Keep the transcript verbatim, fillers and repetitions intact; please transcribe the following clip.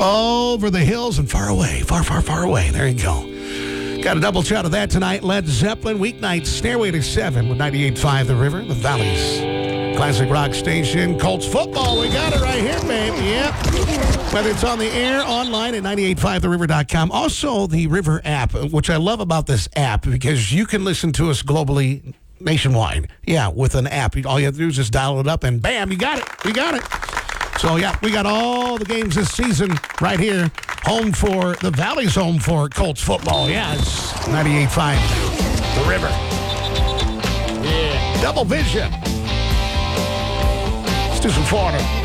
Over the hills and far away, far, far, far away. There you go. Got a double shot of that tonight. Led Zeppelin, weeknight, Stairway to Seven with ninety-eight point five The River, the Valley's classic rock station. Colts football, we got it right here, baby. Yep. Whether it's on the air, online at ninety-eight point five the river dot com. Also, the River app, which I love about this app because you can listen to us globally, nationwide. Yeah, with an app. All you have to do is just dial it up and bam, you got it. You got it. So, yeah, we got all the games this season right here. Home for, the Valley's home for Colts football. Yeah, it's ninety-eight point five The River. Yeah. Double vision. Let's do some Florida.